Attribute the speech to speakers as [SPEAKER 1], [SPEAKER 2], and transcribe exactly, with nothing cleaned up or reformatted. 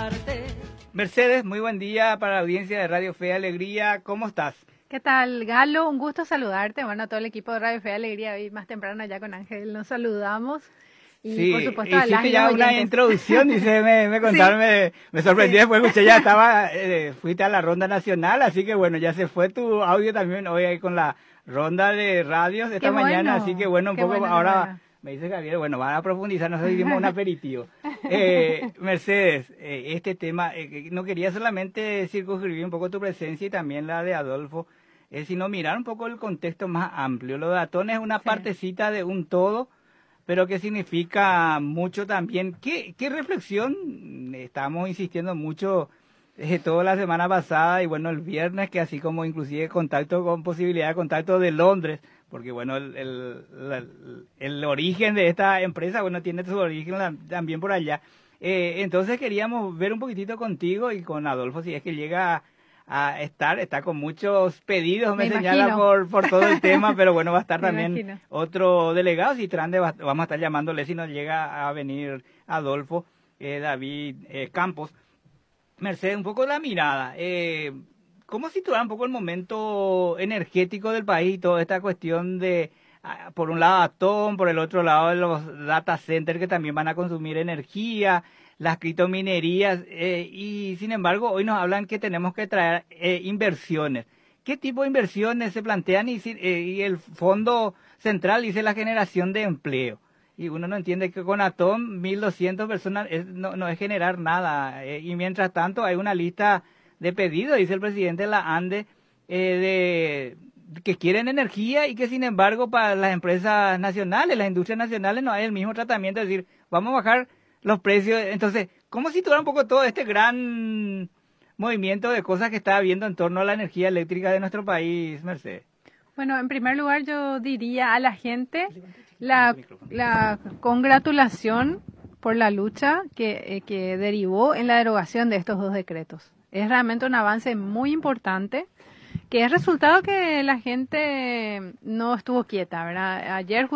[SPEAKER 1] Mercedes, muy buen día para la audiencia de Radio Fe y Alegría. ¿Cómo estás?
[SPEAKER 2] ¿Qué tal, Galo? Un gusto saludarte. Bueno, a todo el equipo de Radio Fe y Alegría, hoy más temprano ya con Ángel nos saludamos. Y
[SPEAKER 1] sí,
[SPEAKER 2] por supuesto a las
[SPEAKER 1] hiciste ya una
[SPEAKER 2] oyentes.
[SPEAKER 1] introducción, dice, me, me contaron, sí. me, me sorprendí, sí. Después escuché, ya estaba, eh, fuiste a la ronda nacional, así que bueno, ya se fue tu audio también hoy ahí con la ronda de radios de esta
[SPEAKER 2] Qué
[SPEAKER 1] mañana,
[SPEAKER 2] bueno,
[SPEAKER 1] así que bueno, un
[SPEAKER 2] qué
[SPEAKER 1] poco
[SPEAKER 2] bueno,
[SPEAKER 1] ahora,
[SPEAKER 2] bueno.
[SPEAKER 1] Me dice Gabriel, bueno, van a profundizar, nosotros hicimos un aperitivo. Eh, Mercedes, eh, este tema, eh, no quería solamente circunscribir un poco tu presencia y también la de Adolfo, eh, sino mirar un poco el contexto más amplio. Lo de Atón es una sí. partecita de un todo, pero que significa mucho también. ¿Qué, qué reflexión? Estamos insistiendo mucho eh, toda la semana pasada y bueno, el viernes, que así como inclusive contacto con posibilidad de contacto de Londres, porque bueno, el, el, el, el origen de esta empresa, bueno, tiene su origen la, también por allá. Eh, entonces queríamos ver un poquitito contigo y con Adolfo, si es que llega a, a estar, está con muchos pedidos, me, me señala por, por todo el tema, pero bueno, va a estar también imagino. Otro delegado, si Trande, va, vamos a estar llamándole si nos llega a venir Adolfo, eh, David eh, Campos. Mercedes, un poco la mirada, eh, ¿cómo situar un poco el momento energético del país y toda esta cuestión de, por un lado, Atón, por el otro lado, los data centers que también van a consumir energía, las criptominerías, eh, y sin embargo, hoy nos hablan que tenemos que traer eh, inversiones. ¿Qué tipo de inversiones se plantean? Y, eh, y el fondo central dice la generación de empleo. Y uno no entiende que con Atón, mil doscientas personas es, no, no es generar nada. Eh, y mientras tanto, hay una lista de pedidos, dice el presidente de la ANDE, eh, de que quieren energía y que sin embargo para las empresas nacionales, las industrias nacionales no hay el mismo tratamiento, es decir, vamos a bajar los precios. Entonces, ¿cómo situar un poco todo este gran movimiento de cosas que está habiendo en torno a la energía eléctrica de nuestro país, Mercedes?
[SPEAKER 2] Bueno, en primer lugar yo diría a la gente la, la congratulación por la lucha que, eh, que derivó en la derogación de estos dos decretos. Es realmente un avance muy importante, que es resultado que la gente no estuvo quieta, ¿verdad? Ayer